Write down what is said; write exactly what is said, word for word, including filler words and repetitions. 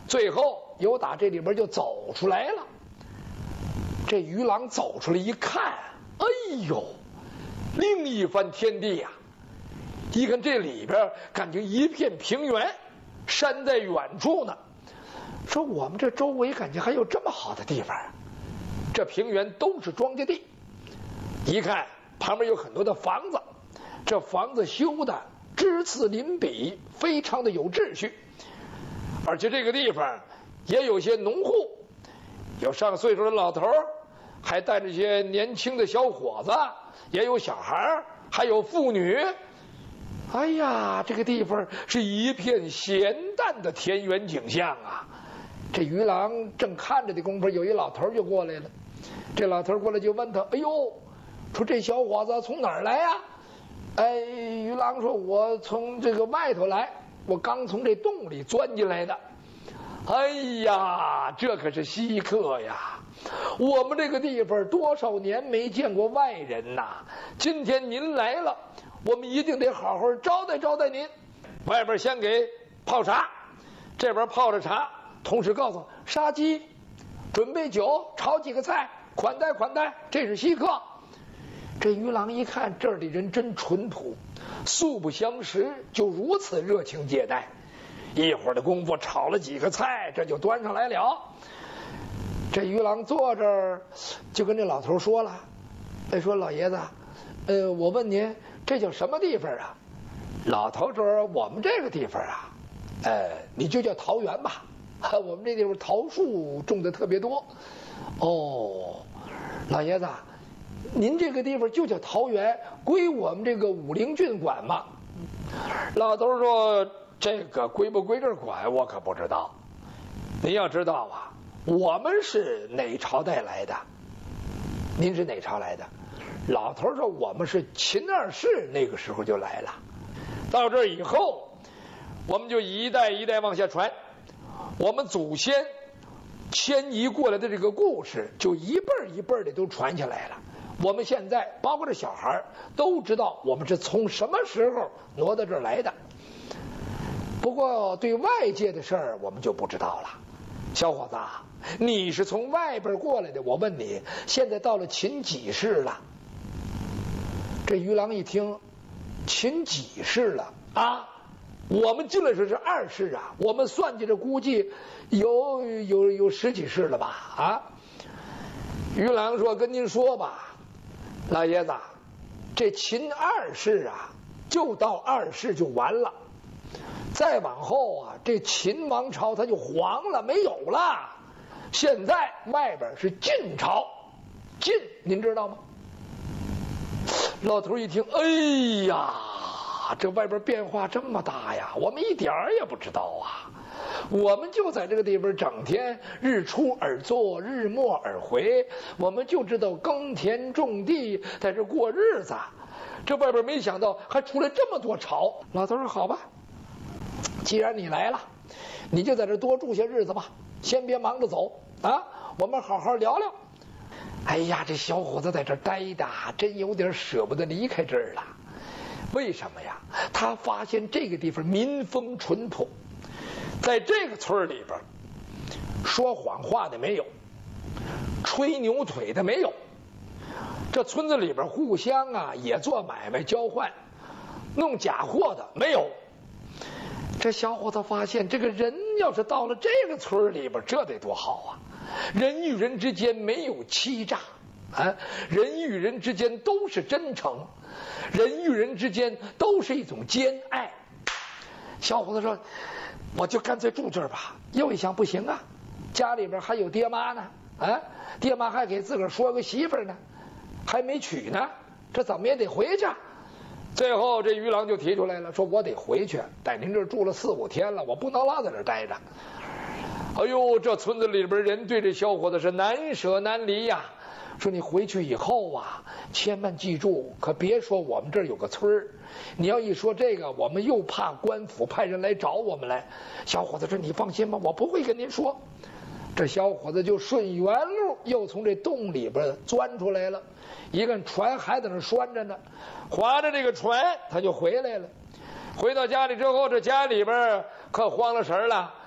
最后又打这里边就走出来了。这于郎走出来一看，哎呦，另一番天地呀！一看这里边感觉一片平原，山在远处呢。说我们这周围感觉还有这么好的地方，这平原都是庄稼地。一看旁边有很多的房子，这房子修的枝次林比，非常的有秩序。而且这个地方也有些农户，有上岁数的老头，还带着些年轻的小伙子，也有小孩，还有妇女。哎呀，这个地方是一片咸淡的田园景象啊！这于郎正看着的功夫，有一老头就过来了。这老头过来就问他：“哎呦，说这小伙子从哪儿来呀？”哎，于郎说：“我从这个外头来，我刚从这洞里钻进来的。”哎呀，这可是稀客呀！我们这个地方多少年没见过外人呐，今天您来了，我们一定得好好招待招待您。外边先给泡茶，这边泡着茶，同时告诉杀鸡，准备酒，炒几个菜，款待款待，这是稀客。这于郎一看这儿的人真淳朴，素不相识就如此热情接待。一会儿的功夫炒了几个菜，这就端上来了。这于郎坐这儿就跟这老头说了：“哎，说老爷子，呃，我问您，这叫什么地方啊？”老头说：“我们这个地方啊，呃，你就叫桃园吧。我们这地方桃树种的特别多。”哦，老爷子，您这个地方就叫桃园，归我们这个武陵郡管吗？老头说：“这个归不归这管，我可不知道。您要知道啊，我们是哪朝代来的？您是哪朝来的？”老头说：“我们是秦二世那个时候就来了。”到这以后，我们就一代一代往下传，我们祖先迁移过来的这个故事，就一辈儿一辈儿的都传下来了。我们现在包括这小孩都知道我们是从什么时候挪到这儿来的。不过对外界的事儿我们就不知道了。小伙子，你是从外边过来的，我问你，现在到了秦几世了？这于郎一听，秦几世了啊？我们进来时是二世啊，我们算计着估计有有有十几世了吧？啊？于郎说：“跟您说吧，老爷子，这秦二世啊，就到二世就完了。再往后啊，这秦王朝它就黄了，没有了。现在外边是晋朝，晋您知道吗？”老头一听，哎呀，这外边变化这么大呀，我们一点儿也不知道啊。我们就在这个地方整天日出而作，日没而回，我们就知道耕田种地，在这过日子。这外边没想到还出来这么多朝。老头说：“好吧，既然你来了，你就在这多住些日子吧，先别忙着走啊，我们好好聊聊。”哎呀，这小伙子在这待的真有点舍不得离开这儿了。为什么呀？他发现这个地方民风淳朴，在这个村里边说谎话的没有，吹牛腿的没有，这村子里边互相啊也做买卖交换，弄假货的没有。这小伙子发现，这个人要是到了这个村里边，这得多好啊！人与人之间没有欺诈啊，人与人之间都是真诚，人与人之间都是一种兼爱。小伙子说：“我就干脆住这儿吧。”又一想，不行啊，家里边还有爹妈呢，啊，爹妈还给自个儿说个媳妇呢，还没娶呢，这怎么也得回去。最后这于郎就提出来了，说：“我得回去，在您这儿住了四五天了，我不能老在这儿待着。”哎呦，这村子里边人对这小伙子是难舍难离呀。说你回去以后啊，千万记住，可别说我们这儿有个村儿。你要一说这个，我们又怕官府派人来找我们来。小伙子说：“你放心吧，我不会跟您说。”这小伙子就顺原路又从这洞里边钻出来了，一个船还在那拴着呢，划着这个船他就回来了。回到家里之后，这家里边可慌了神了。